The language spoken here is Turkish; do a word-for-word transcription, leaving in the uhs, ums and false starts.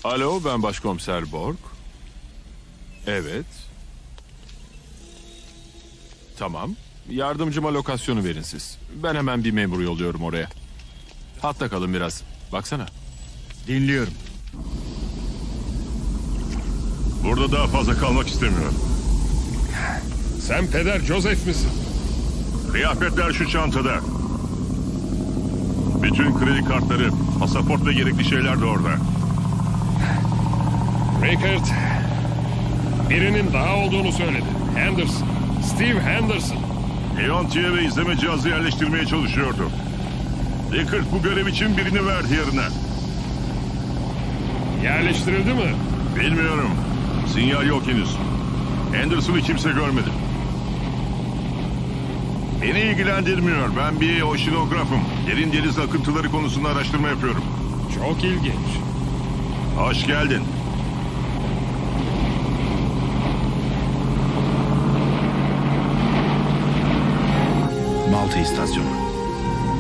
Alo, ben Başkomiser Borg. Evet. Tamam. Yardımcıma lokasyonu verin siz. Ben hemen bir memur yolluyorum oraya. Hatta kalın biraz. Baksana. Dinliyorum. Burada daha fazla kalmak istemiyorum. Sen Peder Joseph misin? Kıyafetler şu çantada. Bütün kredi kartları, pasaport ve gerekli şeyler de orada. Rickard. Birinin daha olduğunu söyledi. Henderson. Steve Henderson. Leonti'ye ve izleme cihazı yerleştirmeye çalışıyordu. Rickard bu görev için birini verdi yerine. Yerleştirildi mi? Bilmiyorum. Sinyal yok henüz. Henderson'ı kimse görmedi. Beni ilgilendirmiyor. Ben bir oşinografım. Derin deniz akıntıları konusunda araştırma yapıyorum. Çok ilginç. Hoş geldin. Malta istasyonu.